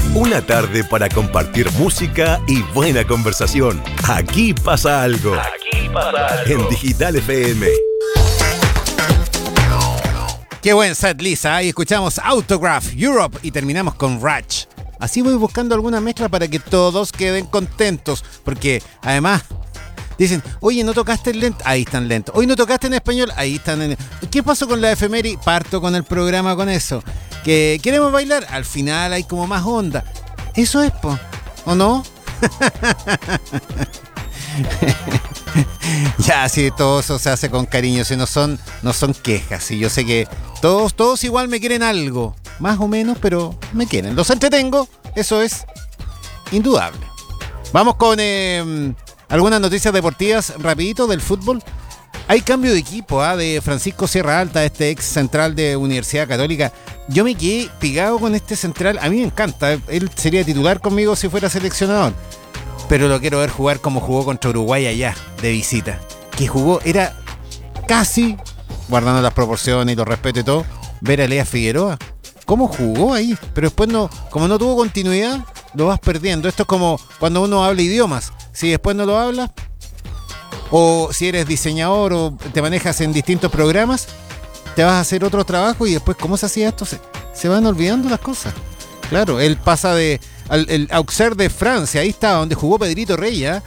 Una tarde para compartir música y buena conversación. Aquí pasa algo. Aquí pasa algo. En Digital FM. Qué buen set, Lisa. Y escuchamos Autograph Europe y terminamos con Ratch. Así voy buscando alguna mezcla para que todos queden contentos. Porque además dicen, oye, ¿no tocaste el lento? Ahí están lentos. Hoy no tocaste en español. Ahí están en... ¿Qué pasó con la efeméride? Parto con el programa con eso. ¿Que queremos bailar? Al final hay como más onda. Eso es, po. ¿O no? Ya, sí, todo eso se hace con cariño. Si no son quejas. Y yo sé que todos igual me quieren algo. Más o menos, pero me quieren. Los entretengo. Eso es indudable. Vamos con algunas noticias deportivas rapidito del fútbol. Hay cambio de equipo de Francisco Sierra Alta, este ex central de Universidad Católica. Yo me quedé pegado con este central. A mí me encanta. Él sería titular conmigo si fuera seleccionador. Pero lo quiero ver jugar como jugó contra Uruguay allá, de visita. Que jugó, era casi, guardando las proporciones y los respetos y todo, ver a Elías Figueroa. ¿Cómo jugó ahí? Pero después como no tuvo continuidad, lo vas perdiendo. Esto es como cuando uno habla idiomas. Si después no lo hablas, o si eres diseñador o te manejas en distintos programas, te vas a hacer otro trabajo y después, ¿cómo se hacía esto? Se van olvidando las cosas. Claro, él pasa el Auxerre de Francia, ahí está, donde jugó Pedrito Reya,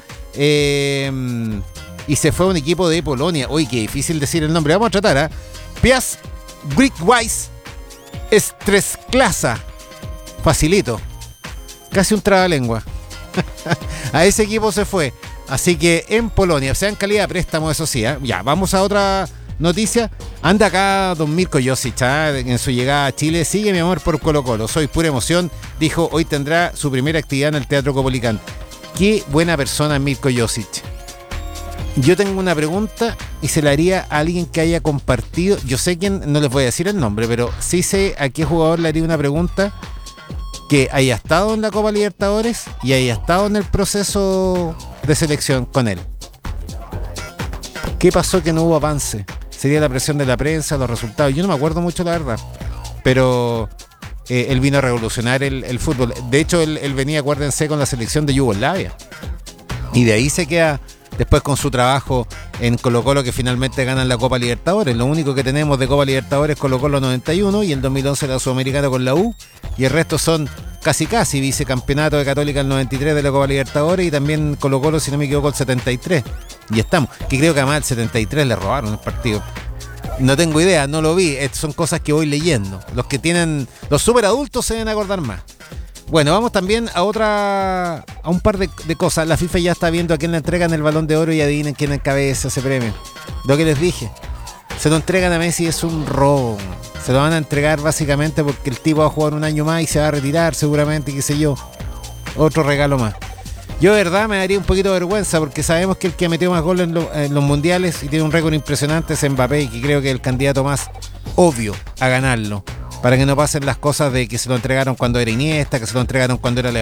y se fue a un equipo de Polonia. Uy, qué difícil decir el nombre. Vamos a tratar, Piast Gliwice Stresklasa. Facilito. Casi un trabalengua. A ese equipo se fue. Así que en Polonia, o sea, en calidad de préstamo, eso sí. Ya, vamos a otra noticia. Anda acá don Mirko Josic, en su llegada a Chile. Sigue mi amor por Colo Colo. Soy pura emoción. Dijo, hoy tendrá su primera actividad en el Teatro Copolicán. Qué buena persona Mirko Josic. Yo tengo una pregunta y se la haría a alguien que haya compartido. Yo sé quién, no les voy a decir el nombre, pero sí sé a qué jugador le haría una pregunta que haya estado en la Copa Libertadores y haya estado en el proceso de selección con él. ¿Qué pasó que no hubo avance? Sería la presión de la prensa, los resultados. Yo no me acuerdo mucho, la verdad. Pero él vino a revolucionar el fútbol. De hecho, él venía, acuérdense, con la selección de Yugoslavia. Y de ahí se queda después con su trabajo en Colo Colo, que finalmente ganan la Copa Libertadores. Lo único que tenemos de Copa Libertadores es Colo Colo 91 y en 2011 la Sudamericana con la U. Y el resto son casi vicecampeonato de Católica el 93 de la Copa Libertadores y también Colo Colo, si no me equivoco, el 73. Y estamos. Que creo que además el 73 le robaron el partido. No tengo idea, no lo vi. Son cosas que voy leyendo. Los que tienen, los superadultos se deben acordar más. Bueno, vamos también a un par de cosas. La FIFA ya está viendo a quién le entregan el Balón de Oro y adivinen quién encabeza ese premio. Lo que les dije. Se lo entregan a Messi, es un robo. Se lo van a entregar básicamente porque el tipo va a jugar un año más y se va a retirar seguramente, qué sé yo. Otro regalo más. Yo de verdad me daría un poquito de vergüenza porque sabemos que el que metió más goles en los mundiales y tiene un récord impresionante es Mbappé, y que creo que es el candidato más obvio a ganarlo. Para que no pasen las cosas de que se lo entregaron cuando era Iniesta, que se lo entregaron cuando era